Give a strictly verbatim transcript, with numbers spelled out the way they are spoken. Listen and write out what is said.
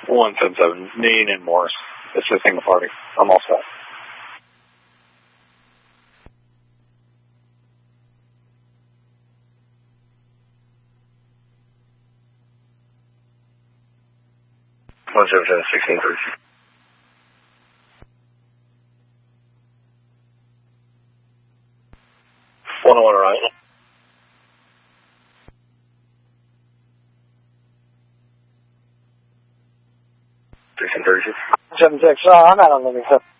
one seven seven, Neen and Morris, assisting the party. I'm all set. one seven seven, sixteen thirty-two. one oh one right. sixteen thirty-two. seven six, uh, I'm out on Livingston.